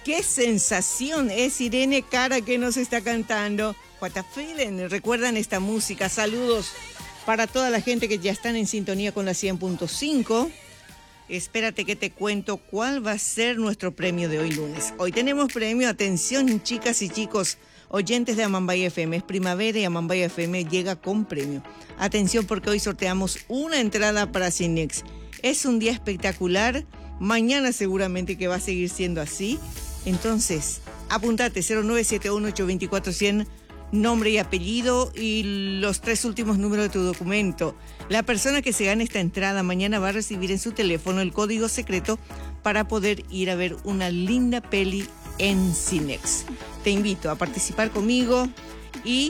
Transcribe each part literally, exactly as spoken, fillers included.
¡Qué sensación! Es Irene Cara que nos está cantando. What a feeling. ¿Recuerdan esta música? Saludos para toda la gente que ya están en sintonía con la cien punto cinco. Espérate que te cuento cuál va a ser nuestro premio de hoy lunes. Hoy tenemos premio, atención chicas y chicos, oyentes de Amambay F M. Es primavera y Amambay F M llega con premio. Atención porque hoy sorteamos una entrada para Cinex. Es un día espectacular. Mañana seguramente que va a seguir siendo así. Entonces, apuntate cero nueve siete uno ocho dos cuatro cero cero, nombre y apellido y los tres últimos números de tu documento. La persona que se gane esta entrada mañana va a recibir en su teléfono el código secreto para poder ir a ver una linda peli en Cinex. Te invito a participar conmigo y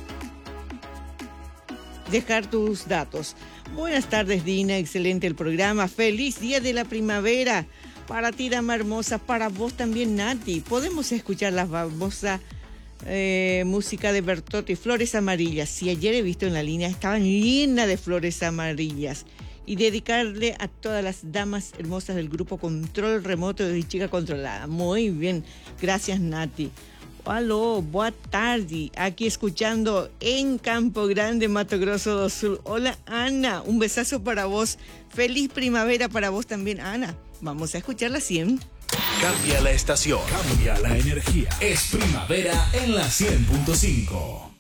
dejar tus datos. Buenas tardes, Dina, excelente el programa. Feliz día de la primavera. Para ti, dama hermosa, para vos también, Nati. Podemos escuchar la famosa eh, música de Bertotti, Flores Amarillas. Si ayer he visto en la línea, estaban llenas de flores amarillas. Y dedicarle a todas las damas hermosas del grupo Control Remoto de Chica Controlada. Muy bien, gracias, Nati. Aló, boa tarde. Aquí escuchando en Campo Grande, Mato Grosso do Sul. Hola, Ana. Un besazo para vos. Feliz primavera para vos también, Ana. Vamos a escuchar la cien. Cambia la estación. Cambia la energía. Es primavera en la cien punto cinco.